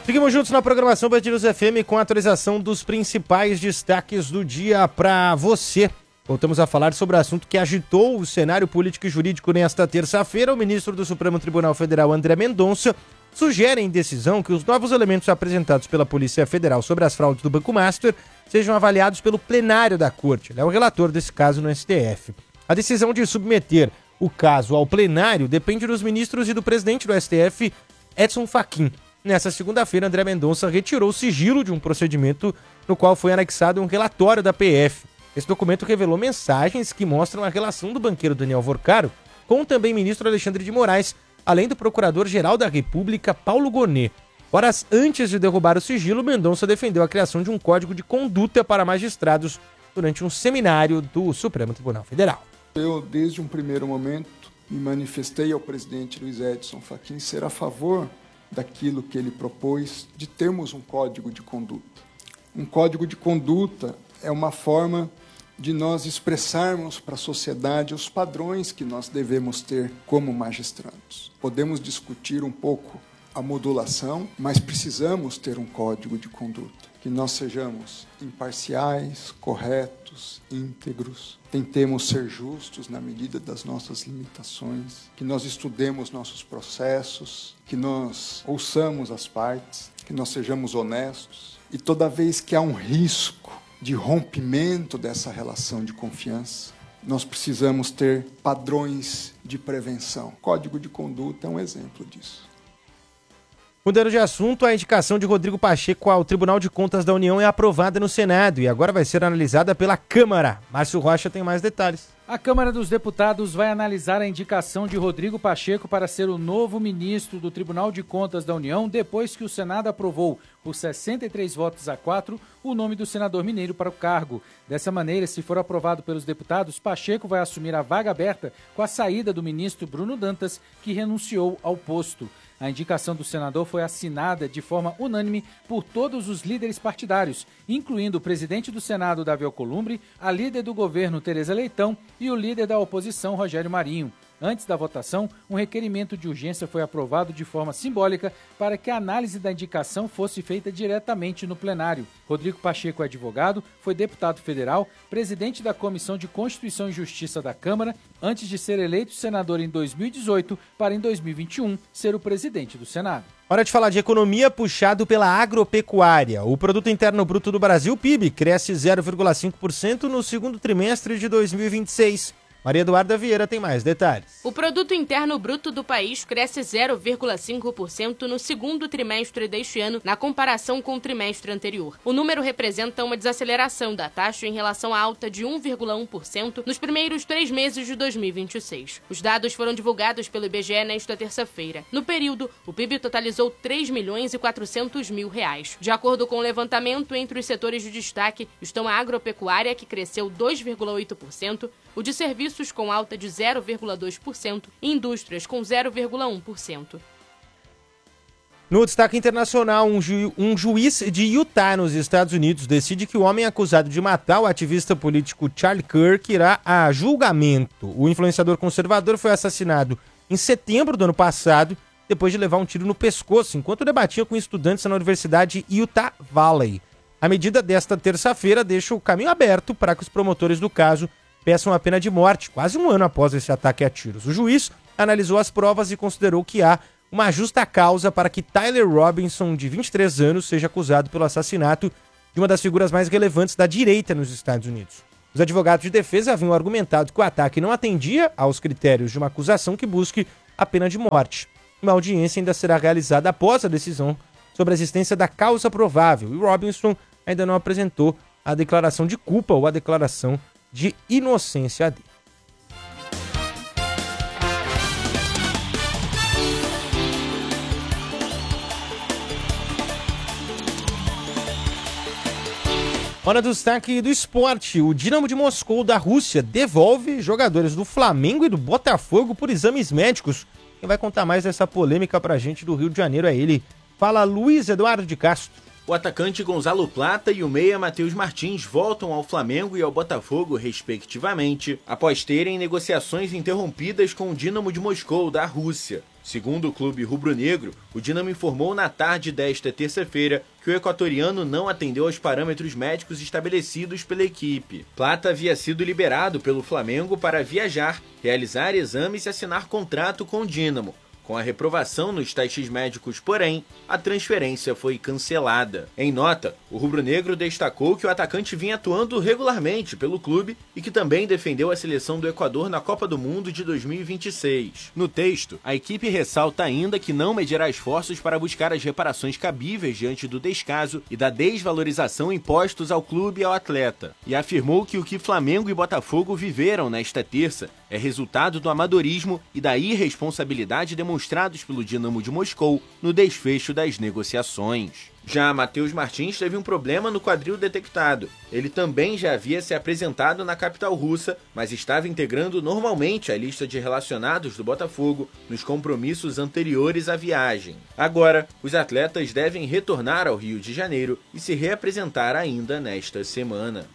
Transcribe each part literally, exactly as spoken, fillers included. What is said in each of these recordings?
Seguimos juntos na programação Band News F M com a atualização dos principais destaques do dia para você. Voltamos a falar sobre o assunto que agitou o cenário político e jurídico nesta terça-feira. O ministro do Supremo Tribunal Federal, André Mendonça, sugere em decisão que os novos elementos apresentados pela Polícia Federal sobre as fraudes do Banco Master sejam avaliados pelo plenário da Corte. Ele é o relator desse caso no S T F. A decisão de submeter o caso ao plenário depende dos ministros e do presidente do S T F, Edson Fachin. Nessa segunda-feira, André Mendonça retirou o sigilo de um procedimento no qual foi anexado um relatório da P F. Esse documento revelou mensagens que mostram a relação do banqueiro Daniel Vorcaro com o também ministro Alexandre de Moraes, além do procurador-geral da República, Paulo Gonet. Horas antes de derrubar o sigilo, Mendonça defendeu a criação de um código de conduta para magistrados durante um seminário do Supremo Tribunal Federal. Eu, desde um primeiro momento, me manifestei ao presidente Luiz Edson Fachin ser a favor daquilo que ele propôs de termos um código de conduta. Um código de conduta é uma forma de nós expressarmos para a sociedade os padrões que nós devemos ter como magistrados. Podemos discutir um pouco a modulação, mas precisamos ter um código de conduta, que nós sejamos imparciais, corretos, íntegros, tentemos ser justos na medida das nossas limitações, que nós estudemos nossos processos, que nós ouçamos as partes, que nós sejamos honestos. E toda vez que há um risco de rompimento dessa relação de confiança, nós precisamos ter padrões de prevenção. O Código de Conduta é um exemplo disso. Mudando de assunto, a indicação de Rodrigo Pacheco ao Tribunal de Contas da União é aprovada no Senado e agora vai ser analisada pela Câmara. Márcio Rocha tem mais detalhes. A Câmara dos Deputados vai analisar a indicação de Rodrigo Pacheco para ser o novo ministro do Tribunal de Contas da União, depois que o Senado aprovou, por sessenta e três votos a quatro, o nome do senador mineiro para o cargo. Dessa maneira, se for aprovado pelos deputados, Pacheco vai assumir a vaga aberta com a saída do ministro Bruno Dantas, que renunciou ao posto. A indicação do senador foi assinada de forma unânime por todos os líderes partidários, incluindo o presidente do Senado, Davi Alcolumbre, a líder do governo, Tereza Leitão, e o líder da oposição, Rogério Marinho. Antes da votação, um requerimento de urgência foi aprovado de forma simbólica para que a análise da indicação fosse feita diretamente no plenário. Rodrigo Pacheco é advogado, foi deputado federal, presidente da Comissão de Constituição e Justiça da Câmara, antes de ser eleito senador em dois mil e dezoito, para em dois mil e vinte e um ser o presidente do Senado. Hora de falar de economia puxado pela agropecuária. O Produto Interno Bruto do Brasil, P I B, cresce zero vírgula cinco por cento no segundo trimestre de dois mil e vinte e seis. Maria Eduarda Vieira tem mais detalhes. O Produto Interno Bruto do país cresce zero vírgula cinco por cento no segundo trimestre deste ano, na comparação com o trimestre anterior. O número representa uma desaceleração da taxa em relação à alta de um vírgula um por cento nos primeiros três meses de dois mil e vinte e seis. Os dados foram divulgados pelo I B G E nesta terça-feira. No período, o P I B totalizou três milhões e quatrocentos mil reais. De acordo com o levantamento, entre os setores de destaque estão a agropecuária, que cresceu dois vírgula oito por cento, o de serviços com alta de zero vírgula dois por cento e indústrias com zero vírgula um por cento. No destaque internacional, um, ju- um juiz de Utah, nos Estados Unidos, decide que o homem acusado de matar o ativista político Charlie Kirk irá a julgamento. O influenciador conservador foi assassinado em setembro do ano passado, depois de levar um tiro no pescoço, enquanto debatia com estudantes na Universidade Utah Valley. A medida desta terça-feira deixa o caminho aberto para que os promotores do caso peçam a pena de morte, quase um ano após esse ataque a tiros. O juiz analisou as provas e considerou que há uma justa causa para que Tyler Robinson, de vinte e três anos, seja acusado pelo assassinato de uma das figuras mais relevantes da direita nos Estados Unidos. Os advogados de defesa haviam argumentado que o ataque não atendia aos critérios de uma acusação que busque a pena de morte. Uma audiência ainda será realizada após a decisão sobre a existência da causa provável, e Robinson ainda não apresentou a declaração de culpa ou a declaração de inocência dele. Hora do destaque do esporte. O Dinamo de Moscou da Rússia devolve jogadores do Flamengo e do Botafogo por exames médicos. Quem vai contar mais dessa polêmica pra gente do Rio de Janeiro é ele. Fala Luiz Eduardo de Castro. o atacante Gonzalo Plata e o meia Matheus Martins voltam ao Flamengo e ao Botafogo, respectivamente, após terem negociações interrompidas com o Dínamo de Moscou, da Rússia. Segundo o clube rubro-negro, o Dínamo informou na tarde desta terça-feira que o equatoriano não atendeu aos parâmetros médicos estabelecidos pela equipe. Plata havia sido liberado pelo Flamengo para viajar, realizar exames e assinar contrato com o Dínamo. Com a reprovação nos testes médicos, porém, a transferência foi cancelada. Em nota, o rubro-negro destacou que o atacante vinha atuando regularmente pelo clube e que também defendeu a seleção do Equador na Copa do Mundo de dois mil e vinte e seis. No texto, a equipe ressalta ainda que não medirá esforços para buscar as reparações cabíveis diante do descaso e da desvalorização impostos ao clube e ao atleta, e afirmou que o que Flamengo e Botafogo viveram nesta terça é resultado do amadorismo e da irresponsabilidade demonstrados pelo Dínamo de Moscou no desfecho das negociações. Já Matheus Martins teve um problema no quadril detectado. Ele também já havia se apresentado na capital russa, mas estava integrando normalmente a lista de relacionados do Botafogo nos compromissos anteriores à viagem. Agora, os atletas devem retornar ao Rio de Janeiro e se reapresentar ainda nesta semana.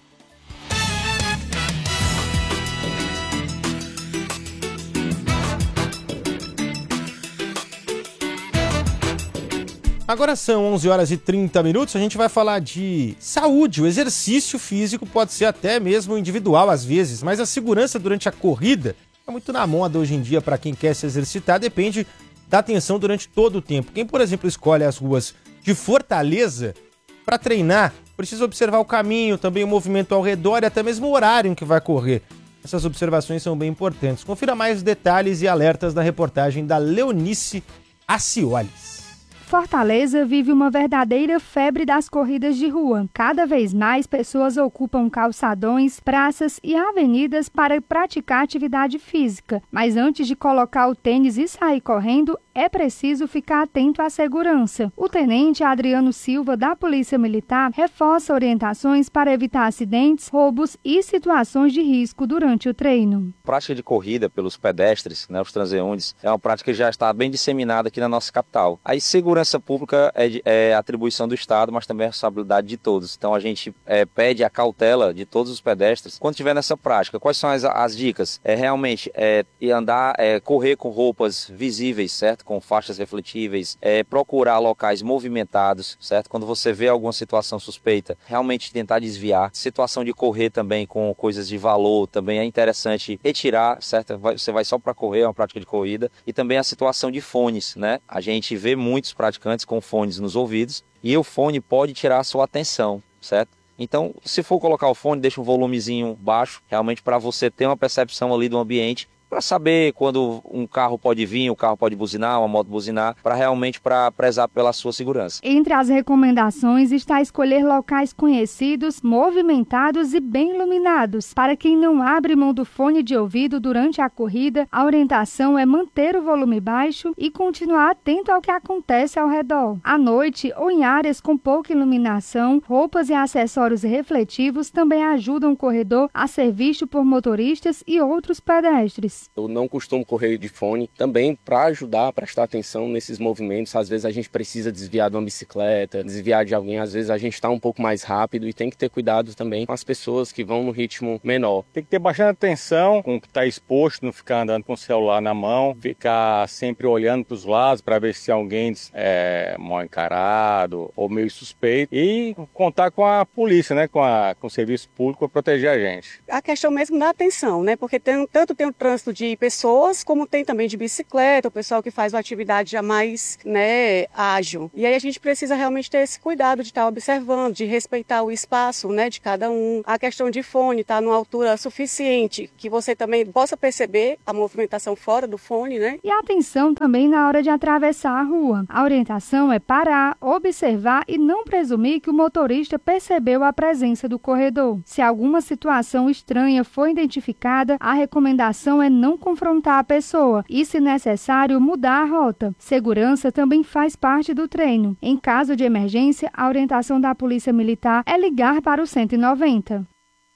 Agora são onze horas e trinta minutos, a gente vai falar de saúde. O exercício físico pode ser até mesmo individual às vezes, mas a segurança durante a corrida é muito na moda hoje em dia para quem quer se exercitar, depende da atenção durante todo o tempo. Quem, por exemplo, escolhe as ruas de Fortaleza para treinar, precisa observar o caminho, também o movimento ao redor e até mesmo o horário em que vai correr. Essas observações são bem importantes. Confira mais detalhes e alertas da reportagem da Leonice Acioles. Fortaleza vive uma verdadeira febre das corridas de rua. Cada vez mais pessoas ocupam calçadões, praças e avenidas para praticar atividade física. Mas antes de colocar o tênis e sair correndo, é preciso ficar atento à segurança. O tenente Adriano Silva, da Polícia Militar, reforça orientações para evitar acidentes, roubos e situações de risco durante o treino. A prática de corrida pelos pedestres, né, os transeuntes, é uma prática que já está bem disseminada aqui na nossa capital. A segurança pública é, de, é atribuição do Estado, mas também é responsabilidade de todos. Então a gente é, pede a cautela de todos os pedestres quando estiver nessa prática. Quais são as, as dicas? É realmente é, andar, é, correr com roupas visíveis, certo? Com faixas refletíveis, é, procurar locais movimentados, certo? Quando você vê alguma situação suspeita, realmente tentar desviar. Situação de correr também com coisas de valor, também é interessante retirar, certo? Você vai só para correr, é uma prática de corrida. E também a situação de fones, né? A gente vê muitos praticantes com fones nos ouvidos e o fone pode tirar a sua atenção, certo? Então, se for colocar o fone, deixa um volumezinho baixo, realmente para você ter uma percepção ali do ambiente, para saber quando um carro pode vir, o carro pode buzinar, uma moto buzinar, para realmente para prezar pela sua segurança. Entre as recomendações está escolher locais conhecidos, movimentados e bem iluminados. Para quem não abre mão do fone de ouvido durante a corrida, a orientação é manter o volume baixo e continuar atento ao que acontece ao redor. À noite ou em áreas com pouca iluminação, roupas e acessórios refletivos também ajudam o corredor a ser visto por motoristas e outros pedestres. Eu não costumo correr de fone, também para ajudar a prestar atenção nesses movimentos. Às vezes a gente precisa desviar de uma bicicleta, desviar de alguém, às vezes a gente está um pouco mais rápido e tem que ter cuidado também com as pessoas que vão no ritmo menor. Tem que ter bastante atenção com o que está exposto, não ficar andando com o celular na mão, ficar sempre olhando para os lados para ver se alguém é mal encarado ou meio suspeito e contar com a polícia, né, com, a, com o serviço público para proteger a gente. A questão mesmo da atenção, né, porque tem, tanto tem o trânsito de pessoas, como tem também de bicicleta, o pessoal que faz uma atividade já mais, né, ágil. E aí a gente precisa realmente ter esse cuidado de estar observando, de respeitar o espaço, né, de cada um. A questão de fone, estar numa altura suficiente, que você também possa perceber a movimentação fora do fone, né? E atenção também na hora de atravessar a rua. A orientação é parar, observar e não presumir que o motorista percebeu a presença do corredor. Se alguma situação estranha for identificada, a recomendação é não confrontar a pessoa e, se necessário, mudar a rota. Segurança também faz parte do treino. Em caso de emergência, a orientação da Polícia Militar é ligar para o cento e noventa.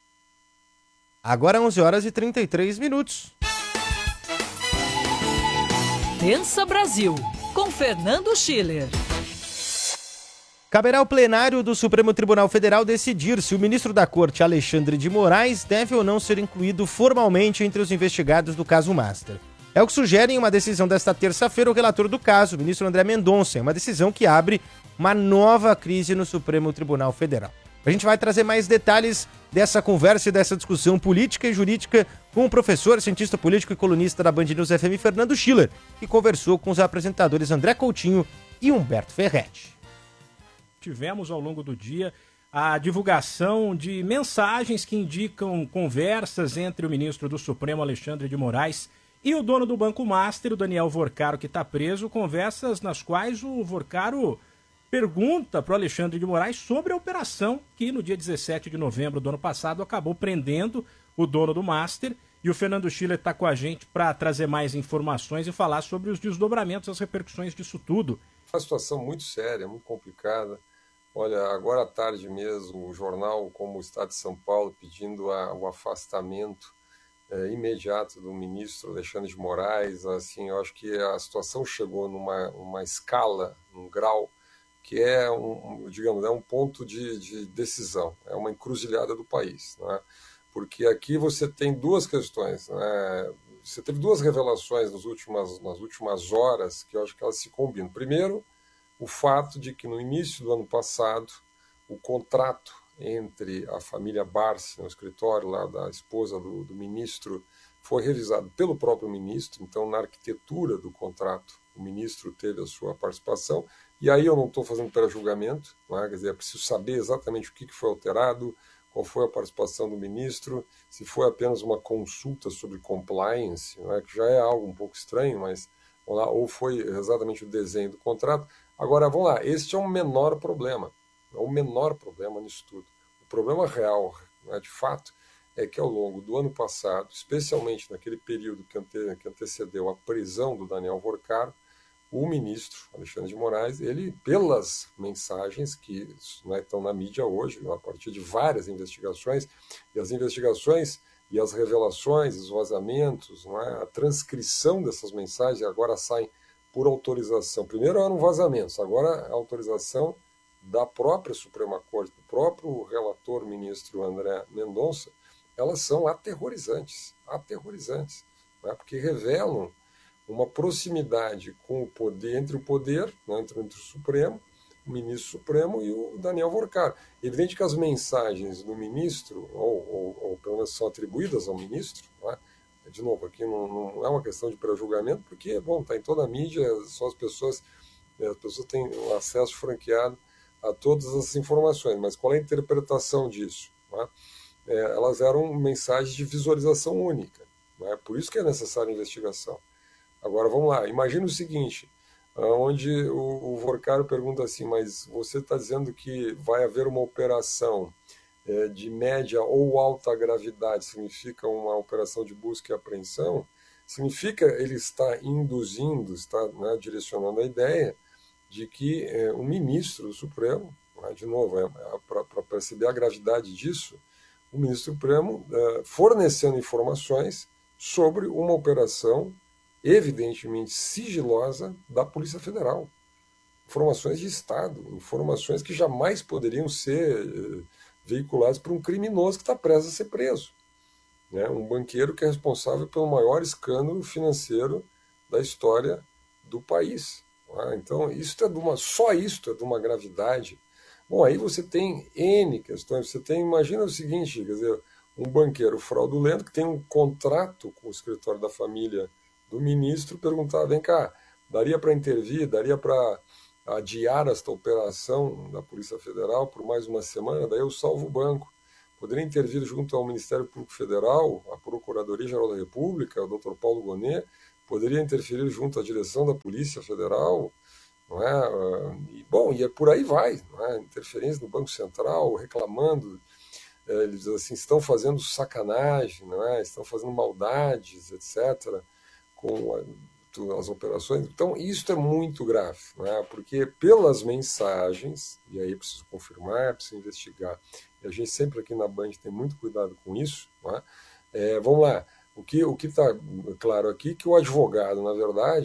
Agora onze horas e trinta e três minutos. Pensa Brasil, com Fernando Schiller. Caberá ao plenário do Supremo Tribunal Federal decidir se o ministro da Corte, Alexandre de Moraes, deve ou não ser incluído formalmente entre os investigados do caso Master. É o que sugere em uma decisão desta terça-feira o relator do caso, o ministro André Mendonça, uma decisão que abre uma nova crise no Supremo Tribunal Federal. A gente vai trazer mais detalhes dessa conversa e dessa discussão política e jurídica com o professor, cientista político e colunista da Band News F M, Fernando Schiller, que conversou com os apresentadores André Coutinho e Humberto Ferretti. Tivemos ao longo do dia a divulgação de mensagens que indicam conversas entre o ministro do Supremo, Alexandre de Moraes, e o dono do Banco Master, o Daniel Vorcaro, que está preso, conversas nas quais o Vorcaro pergunta para o Alexandre de Moraes sobre a operação que no dia dezessete de novembro do ano passado acabou prendendo o dono do Master. E o Fernando Schiller está com a gente para trazer mais informações e falar sobre os desdobramentos, as repercussões disso tudo. Uma situação muito séria, muito complicada. Olha, agora à tarde mesmo, o jornal como o Estado de São Paulo pedindo a, o afastamento é, imediato do ministro Alexandre de Moraes. Assim, eu acho que a situação chegou numa uma escala, num grau, que é um, digamos, é um ponto de, de decisão, é uma encruzilhada do país, né? Porque aqui você tem duas questões, né? Você teve duas revelações nas últimas, nas últimas horas que eu acho que elas se combinam. Primeiro, o fato de que no início do ano passado, o contrato entre a família Barsi, no escritório lá da esposa do, do ministro, foi revisado pelo próprio ministro. Então, na arquitetura do contrato, o ministro teve a sua participação. E aí eu não estou fazendo pré-julgamento, né? Quer dizer, é preciso saber exatamente o que foi alterado, qual foi a participação do ministro, se foi apenas uma consulta sobre compliance, né? Que já é algo um pouco estranho, mas vamos lá, ou foi exatamente o desenho do contrato. Agora, vamos lá, este é um menor problema, é o menor problema nisso tudo. O problema real, né, de fato, é que ao longo do ano passado, especialmente naquele período que, ante, que antecedeu a prisão do Daniel Vorcaro, o ministro Alexandre de Moraes, ele, pelas mensagens que, né, estão na mídia hoje, a partir de várias investigações, e as investigações e as revelações, os vazamentos, né, a transcrição dessas mensagens agora saem por autorização. Primeiro eram vazamentos, agora a autorização da própria Suprema Corte, do próprio relator ministro André Mendonça, elas são aterrorizantes, aterrorizantes, né, porque revelam uma proximidade com o poder, entre o poder, né, entre, entre o Supremo, o ministro Supremo e o Daniel Vorcaro. Evidente que as mensagens do ministro, ou, ou, ou pelo menos são atribuídas ao ministro, né, de novo, aqui não, não é uma questão de pré-julgamento, porque, bom, está em toda a mídia, só as pessoas, as pessoas têm um acesso franqueado a todas as informações, mas qual é a interpretação disso? Né? É, elas eram mensagens de visualização única, né? Por isso que é necessária investigação. Agora, vamos lá, imagina o seguinte, onde o, o Vorcaro pergunta assim, mas você está dizendo que vai haver uma operação é, de média ou alta gravidade, significa uma operação de busca e apreensão, significa ele está induzindo, está, né, direcionando a ideia de que é, o ministro do Supremo, né, de novo, é, é, para perceber a gravidade disso, o ministro Supremo é, fornecendo informações sobre uma operação evidentemente sigilosa da Polícia Federal. Informações de Estado, informações que jamais poderiam ser eh, veiculadas por um criminoso que está prestes a ser preso. Né? Um banqueiro que é responsável pelo maior escândalo financeiro da história do país. Né? Então, isso é de uma, só isso é de uma gravidade. Bom, aí você tem N questões. Você tem, imagina o seguinte, quer dizer, um banqueiro fraudulento que tem um contrato com o escritório da família do ministro, perguntar, vem cá, daria para intervir, daria para adiar esta operação da Polícia Federal por mais uma semana, daí eu salvo o banco. Poderia intervir junto ao Ministério Público Federal, a Procuradoria-Geral da República, o doutor Paulo Gonet, poderia interferir junto à direção da Polícia Federal, não é? E, bom, e é por aí vai, não é? Interferência no Banco Central, reclamando, eles dizem assim, estão fazendo sacanagem, não é? Estão fazendo maldades, etcétera, com a, as operações. Então, isso é muito grave, né? Porque pelas mensagens, e aí preciso confirmar, preciso investigar, e a gente sempre aqui na Band tem muito cuidado com isso, né? É, vamos lá, o que o que está claro aqui é que o advogado, na verdade,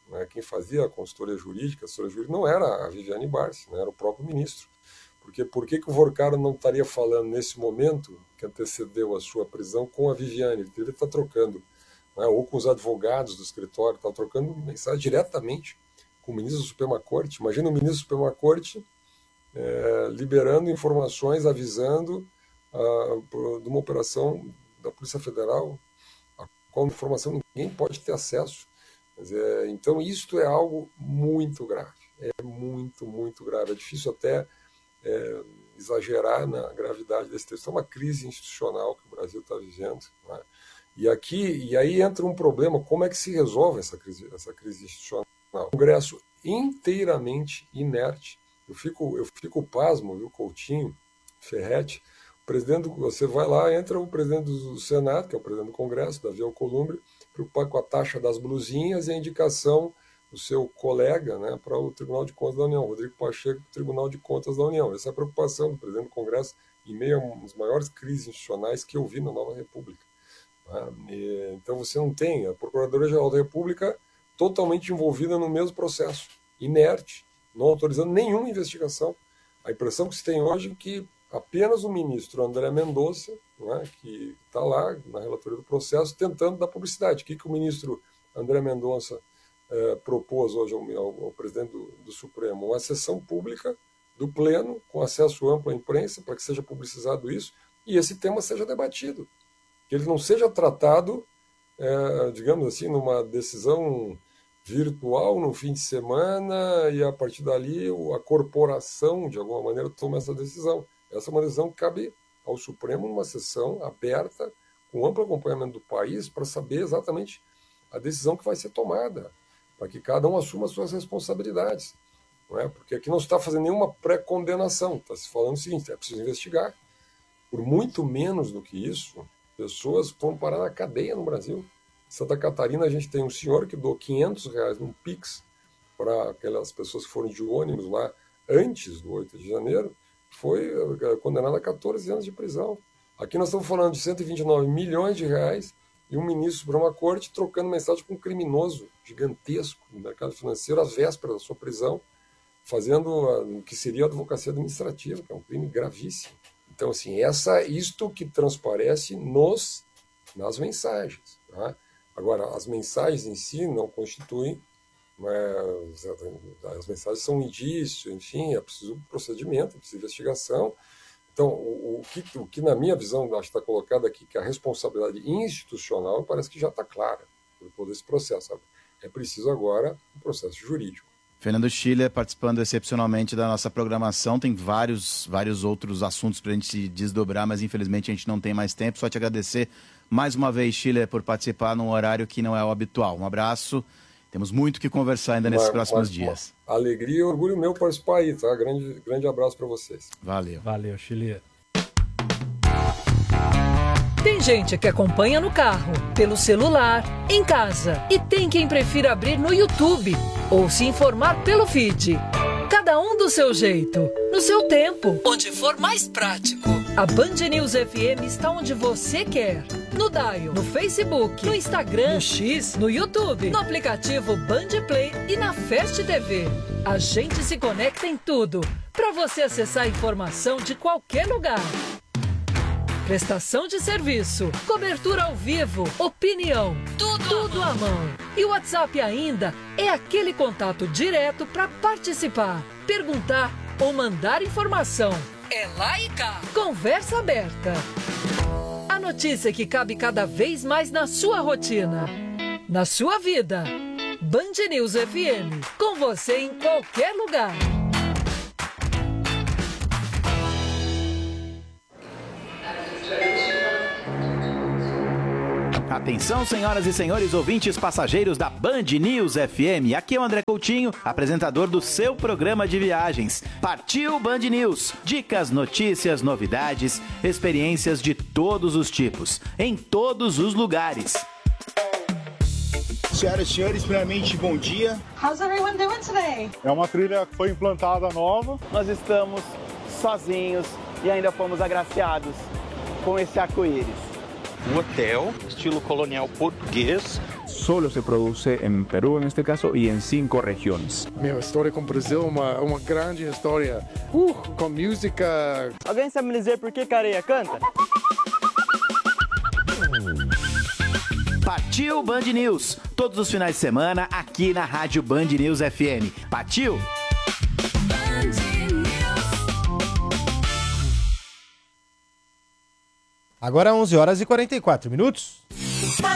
Né? Quem fazia a consultoria jurídica, a assessoria jurídica, não era a Viviane Barsi, né? Era o próprio ministro. Porque por que, que o Vorcaro não estaria falando nesse momento que antecedeu a sua prisão com a Viviane? Ele deveria estar trocando, né? Ou com os advogados do escritório, está trocando mensagem diretamente com o ministro da Suprema Corte. Imagina o ministro da Suprema Corte é, liberando informações, avisando a, de uma operação da Polícia Federal, a qual informação ninguém pode ter acesso. Mas, é, então, isto é algo muito grave. É muito, muito grave. É difícil até é, exagerar na gravidade desse texto. É uma crise institucional que o Brasil está vivendo. Né? E, aqui, e aí entra um problema, como é que se resolve essa crise, essa crise institucional? O Congresso inteiramente inerte. Eu fico, eu fico pasmo, viu, Coutinho, Ferretti, o presidente, você vai lá, entra o presidente do Senado, que é o presidente do Congresso, Davi Alcolumbre, preocupado com a taxa das blusinhas e a indicação do seu colega, né, para o Tribunal de Contas da União, Rodrigo Pacheco, para o Tribunal de Contas da União. Essa é a preocupação do presidente do Congresso em meio a uma das maiores crises institucionais que eu vi na Nova República. E, então você não tem a Procuradoria-Geral da República totalmente envolvida no mesmo processo, inerte, não autorizando nenhuma investigação. A impressão que se tem hoje é que apenas o ministro André Mendonça, né, que está lá na relatoria do processo, tentando dar publicidade. O que, que o ministro André Mendonça eh, propôs hoje ao, ao, ao presidente do, do Supremo? Uma sessão pública do Pleno, com acesso amplo à imprensa, para que seja publicizado isso, e esse tema seja debatido. Que ele não seja tratado, eh, digamos assim, numa decisão virtual no fim de semana e a partir dali a corporação, de alguma maneira, toma essa decisão. Essa é uma decisão que cabe ao Supremo numa sessão aberta, com amplo acompanhamento do país, para saber exatamente a decisão que vai ser tomada, para que cada um assuma as suas responsabilidades. Não é? Porque aqui não se está fazendo nenhuma pré-condenação, está se falando o seguinte, é preciso investigar. Por muito menos do que isso, pessoas vão parar na cadeia no Brasil. Em Santa Catarina, a gente tem um senhor que doou quinhentos reais num Pix para aquelas pessoas que foram de ônibus lá antes do oito de janeiro, foi condenado a catorze anos de prisão. Aqui nós estamos falando de cento e vinte e nove milhões de reais e um ministro da Suprema Corte trocando mensagem com um criminoso gigantesco no mercado financeiro às vésperas da sua prisão, fazendo o que seria a advocacia administrativa, que é um crime gravíssimo. Então, assim, essa, isto que transparece nos, nas mensagens. Tá? Agora, as mensagens em si não constituem, mas as mensagens são um indício, enfim, é preciso procedimento, é preciso investigação. Então, o, o, que, o que na minha visão acho que está colocado aqui, que a responsabilidade institucional parece que já está clara por todo esse processo. Sabe? É preciso agora um processo jurídico. Fernando Schiller participando excepcionalmente da nossa programação, tem vários, vários outros assuntos para a gente desdobrar, mas infelizmente a gente não tem mais tempo. Só te agradecer mais uma vez, Schiller, por participar num horário que não é o habitual. Um abraço, temos muito o que conversar ainda nesses uma, próximos uma, dias. Uma alegria e orgulho meu participar aí, tá? Grande, grande abraço para vocês. Valeu. Valeu, Schiller. Tem gente que acompanha no carro, pelo celular, em casa. E tem quem prefira abrir no YouTube ou se informar pelo feed. Cada um do seu jeito, no seu tempo, onde for mais prático. A Band News F M está onde você quer. No Dial, no Facebook, no Instagram, no X, no YouTube, no aplicativo Band Play e na Fast T V. A gente se conecta em tudo, para você acessar a informação de qualquer lugar. Prestação de serviço, cobertura ao vivo, opinião, tudo, tudo à mão. E o WhatsApp ainda é aquele contato direto para participar, perguntar ou mandar informação. É lá e cá. Conversa aberta. A notícia que cabe cada vez mais na sua rotina, na sua vida. Band News F M, com você em qualquer lugar. Atenção, senhoras e senhores ouvintes passageiros da Band News F M. Aqui é o André Coutinho, apresentador do seu programa de viagens. Partiu Band News. Dicas, notícias, novidades, experiências de todos os tipos, em todos os lugares. Senhoras e senhores, primeiramente, bom dia. How's everyone doing today? É uma trilha que foi implantada nova. Nós estamos sozinhos e ainda fomos agraciados com esse arco-íris. Um hotel, estilo colonial português, solo se produce en Perú en este caso y en cinco regiones. Meu, a história com o Brasil é uma, uma grande história, uh, com música. Alguém sabe me dizer por que Careia canta? Partiu Band News, todos os finais de semana aqui na Rádio Band News F M. Partiu? Agora onze horas e quarenta e quatro minutos.